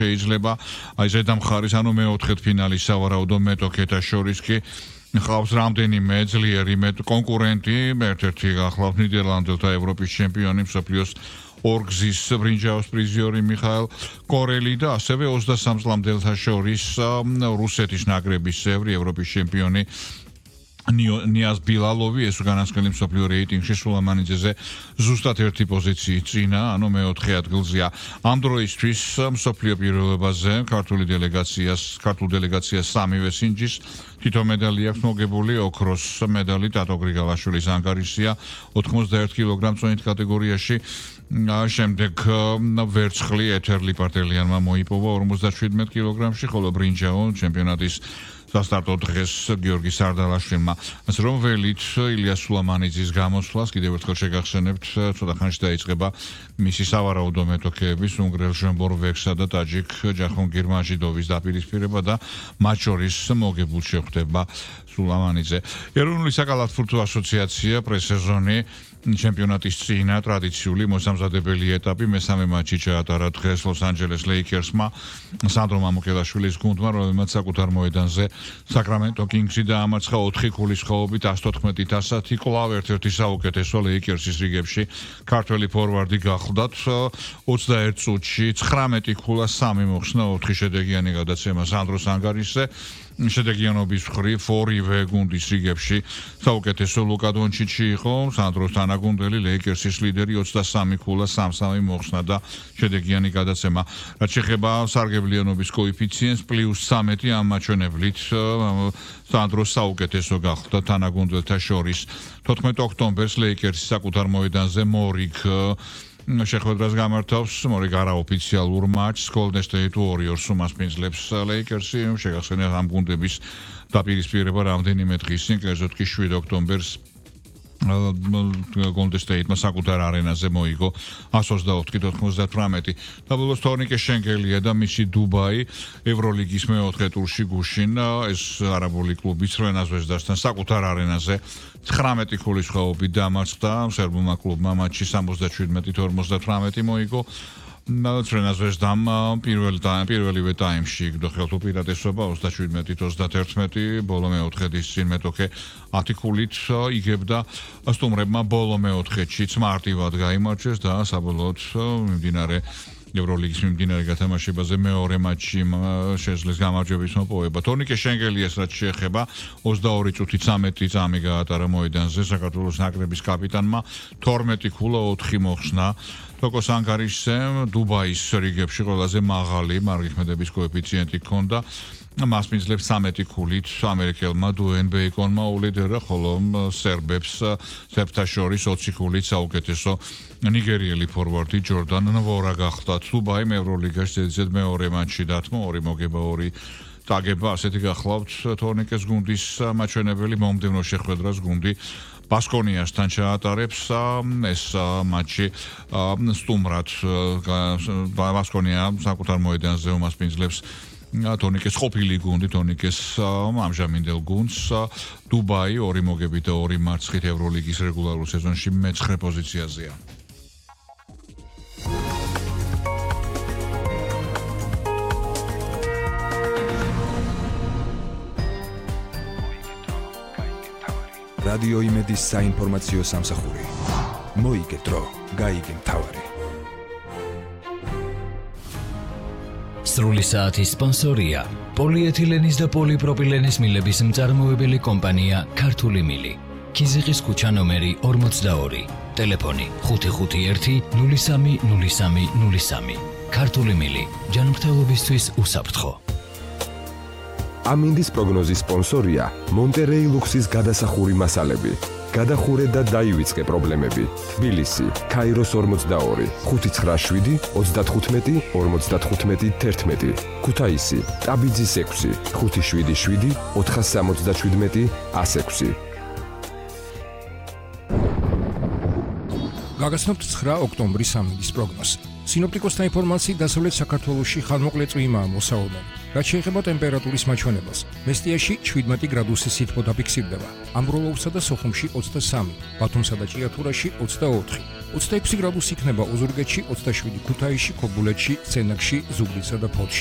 შეიძლება აი ზედა მხარის ანუ მეოთხედფინალის სავარაუდო მეტოქეთა შორის კი ხავს რამდენიმე ძლიერი კონკურენტი ერთ-ერთი გახლავთ ნიდერლანდელთა ევროპის ჩემპიონი მსოფლიოს ორგზის ბრინჯაოს პრიზიორი მიხაილ კორელი და ასევე 23 წლამდელთა შორის რუსეთის ნაკრების წევრი ევროპის ჩემპიონი ნიაზ ბილალოვი ეს განასკელი მსოფლიო რეიტინგში სულამანიძეზე ზუსტად ერთი პოზიციით წინა, ანუ მეოთხე ადგილზეა. ამ დროისთვის მსოფლიო პირველობაზე ქართულ დელეგაციას სამივე სინჯის თითო медали აქვს მოგებული, ოქროს медали დატო გრიგალაშვილის ანგარიშია 91 კილოგრამ წონით კატეგორიაში. შემდეგ ვერცხლი ეთერლი პარტელიანმა მოიპოვა 57 კილოგრამში, ხოლო ბრინჯაო ჩემპიონატის სასტარტო დღეს გიორგი სარდალაშვილმა. ასე რომ ველით ილია სულამანიძის გამოსვლას კიდევ ერთხელ შეგახსენებთ, ცოტა ხანში დაიწყება მისი სავარაუდო მეტოქეების უნგრელ ჟემბორვექსა და ტაჯიკ ჯახონგირ მაჟიდოვის დაპირისპირება და მათ შორის მოგებულ შეხვდება სულამანიძე. ეროვნული საკალათბურთო ასოციაცია პრესეზონი ჩემპიონატის წინა ტრადიციული მოსამზადებელი ეტაპი მესამე მატჩი ჩაატარა დღეს ლოს-ანჯელეს ლეიქერსმა სანდრო მამუკელაშვილის გუნდმა, რომელმაც საკუთარ მოედანზე საკრამენტო კინგსი დაამარცხა 4 ქულის ხაობით 114-10. კვლავ ერთ-ერთი საუკეთესო ლეიქერსის რიგებში ქართველი ფორვარდი გახლდათ 21 წუთში 19 ქულა 3 მოხსნა 4 შედეგიანი გადაცემა სანდროს ანგარიშზე. შედეგიანობის მხრივ ორივე გუნდის რიგებში საუკეთესო ლუკა დონჩიჩი იყო, სანდროს თანაგუნდელი ლეიქერსის ლიდერი 23 ქულა 3 მოხსნა და შედეგიანი გადაცემა. რაც შეეხება სარგებლიანობის კოეფიციენტს +13 ამ მაჩვენებლით სანდროს საუკეთესო გახდა თანაგუნდელთა შორის. 14 ოქტომბერს ლეიქერსი საკუთარ მოედანზე მორიგ შეხვედრას გამართავს, მორიგ არაოფიციალურ მატჩს Golden State Warriors უმასპინძლებს ლეიქერსი. შეგახსენებთ ამ გუნდების დაპირისპირება რამდენიმე დღის წინ, კერძოდ კი 7 ოქტომბერს Golden State-მა საკუთარ არენაზე მოიგო 124-98. და ბოლოს თორნიკე შენგელია და მისი დუბაი ევროლიგის მეოთხე ტურში გუშინ ეს არაბული კლუბი ცრვენა ზვეზდასთან საკუთარ არენაზე 19 ქულის ხაობით დამარცხდა სერბულმა კლუბმა მატჩი 77-58 მოიგო. ცრვენა ზვეზდამ პირველივე ტაიმში იგდო ხელთ უპირატესობა 37-31, ბოლო მეოთხედის წინ მეტოქე 10 ქულით იგებდა სტუმრებმა ბოლო მეოთხედშიც მარტივად გაიმარჯვეს და საბოლოოდ მიმდინარე ევროლიგის მიმდინარე გათამაშებაზე მეორე მატჩი შეძლეს გამარჯვების მოპოვება. თორნიკე შენგელიას რაც შეეხება 22 წუთით 13 წამი გაატარა მოედანზე საქართველოს ნაკრების კაპიტანმა 12 ქულა 4 მოხსნა. თოკოს ანგარიშზე დუბაის რიგებში ყველაზე მაღალი მარგიხმედების კოეფიციენტი ჰქონდა. მასპინძლებს 13 ქულით ამერიკელმა დუენ ბეიკონმა ულიდერა, ხოლო სერბთა შორის 20 ქულით საუკეთესო ნიგერიელი ფორვარდი ჯორდან ნვორა გახდა. დუბაი ევროლიგაში ზედიზედ მეორე მატჩი დათმო 2 მოგება 2 დაგება, ასეთი გახლავთ თორნიკეს გუნდის მაჩვენებელი. მომდევნო შეხვედრას გუნდი ბასკონიასთან ჩაატარებს ეს მატჩი სტუმრად ბასკონია საკუთარ მოედანზე უმასპინძლებს თორნიკეს ყოფილი გუნდი, თორნიკეს ამჟამინდელ გუნდს. დუბაი 2 მოგებით და 2 მარცხით ევროლიგის რეგულარულ სეზონში მე-9 პოზიციაზეა. რადიო იმედის საინფორმაციო სამსახური. მოიგე დრო, გაიგე მთავარი. სრული საათის სპონსორია პოლიეთილენის და პოლიპროპილენის მილების მწარმოებელი კომპანია ქართული მილი. ქიზიყის ქუჩა ნომერი 42, ტელეფონი 551-030303. ქართული მილი, ჯანმრთელობისთვის უსაფრთხო. ამინდის პროგნოზის სპონსორია მონტერეი ლუქსის გადასახური მასალები. გადახურე და დაივიწყე პრობლემები. თბილისი, ქაიროს 42, 597 35 55 11. ქუთაისი, ტაბიძის 6, 577 477 106. გაგაცნობთ 9 ოქტომბრის ამინდის პროგნოზი. სინოპტიკოსთა ინფორმაციით დასავლეთ საქართველოში ხანმოკლე წვიმაა მოსავალმელი. რაც შეეხება ტემპერატურის მაჩვენებელს, მესტიაში 17 გრადუსის სითბო დაფიქსირდება, ამბროლოუსა და სოხუმში 23, ბათუმსა და ჭიათურაში 24, 26 გრადუსი იქნება ოზურგეთში, 27 ქუთაისში, ქობულეთში, სენაკში, ზუგდიდსა და ფოთში.